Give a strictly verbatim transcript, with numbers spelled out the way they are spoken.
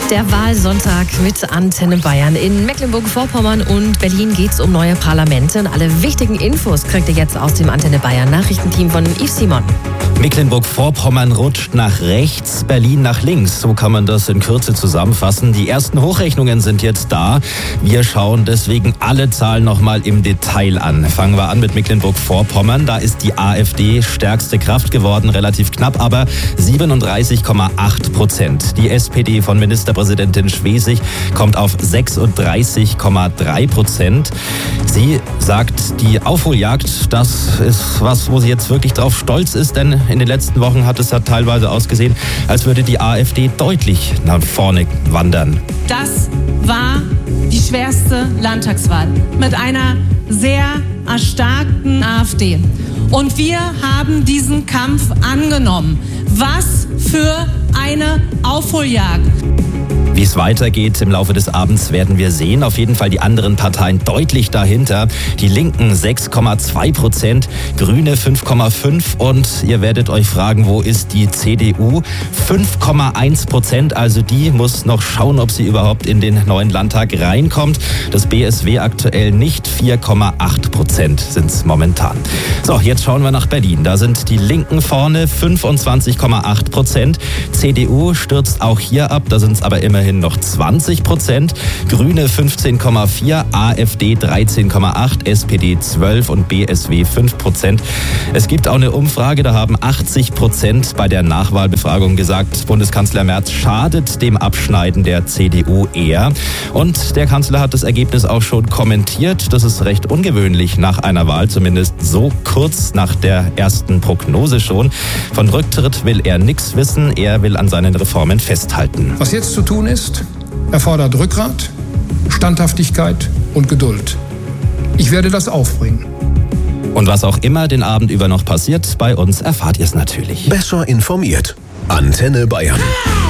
Der Wahlsonntag mit Antenne Bayern. In Mecklenburg-Vorpommern und Berlin geht es um neue Parlamente. Und alle wichtigen Infos kriegt ihr jetzt aus dem Antenne Bayern Nachrichtenteam von Yves Simon. Mecklenburg-Vorpommern rutscht nach rechts, Berlin nach links. So kann man das in Kürze zusammenfassen. Die ersten Hochrechnungen sind jetzt da. Wir schauen deswegen alle Zahlen nochmal im Detail an. Fangen wir an mit Mecklenburg-Vorpommern. Da ist die AfD stärkste Kraft geworden, relativ knapp, aber siebenunddreißig Komma acht Prozent. Die S P D von Ministerpräsidentin Schwesig kommt auf sechsunddreißig Komma drei Prozent. Sie sagt, die Aufholjagd, das ist was, wo sie jetzt wirklich drauf stolz ist, denn in den letzten Wochen hat es ja teilweise ausgesehen, als würde die AfD deutlich nach vorne wandern. Das war die schwerste Landtagswahl mit einer sehr erstarkten AfD. Und wir haben diesen Kampf angenommen. Was für eine Aufholjagd. Wie es weitergeht im Laufe des Abends, werden wir sehen. Auf jeden Fall die anderen Parteien deutlich dahinter. Die Linken sechs Komma zwei Prozent, Grüne fünf Komma fünf und ihr werdet euch fragen, wo ist die C D U? fünf Komma eins Prozent, also die muss noch schauen, ob sie überhaupt in den neuen Landtag reinkommt. Das B S W aktuell nicht, vier Komma acht Prozent sind es momentan. So, jetzt schauen wir nach Berlin. Da sind die Linken vorne, fünfundzwanzig Komma acht Prozent. C D U stürzt auch hier ab, da sind es aber immerhin noch zwanzig Prozent, Grüne fünfzehn Komma vier, AfD dreizehn Komma acht, S P D zwölf und B S W fünf Prozent. Es gibt auch eine Umfrage, da haben achtzig Prozent bei der Nachwahlbefragung gesagt, Bundeskanzler Merz schadet dem Abschneiden der C D U eher. Und der Kanzler hat das Ergebnis auch schon kommentiert. Das ist recht ungewöhnlich nach einer Wahl, zumindest so kurz nach der ersten Prognose schon. Von Rücktritt will er nichts wissen, er will an seinen Reformen festhalten. Was jetzt zu tun ist, erfordert Rückgrat, Standhaftigkeit und Geduld. Ich werde das aufbringen. Und was auch immer den Abend über noch passiert, bei uns erfahrt ihr es natürlich. Besser informiert. Antenne Bayern.